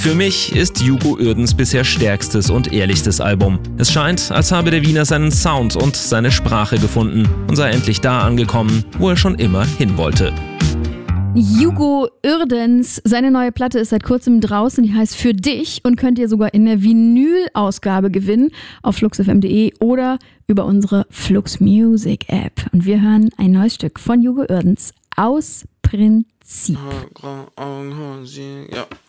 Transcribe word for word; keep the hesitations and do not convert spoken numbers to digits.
Für mich ist Hugo Uerdens bisher stärkstes und ehrlichstes Album. Es scheint, als habe der Wiener seinen Sound und seine Sprache gefunden und sei endlich da angekommen, wo er schon immer hin wollte. Hugo Uerdens, seine neue Platte ist seit kurzem draußen, die heißt Für dich und könnt ihr sogar in der Vinyl-Ausgabe gewinnen auf flux f m punkt de oder über unsere Flux Music App. Und wir hören ein neues Stück von Hugo Uerdens, Aus Prinzip. Ja.